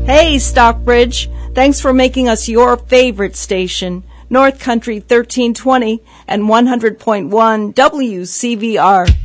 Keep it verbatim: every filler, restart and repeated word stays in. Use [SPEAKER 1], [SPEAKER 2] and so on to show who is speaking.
[SPEAKER 1] Hey, Stockbridge. Thanks for making us your favorite station. North Country thirteen twenty and one hundred point one W C V R.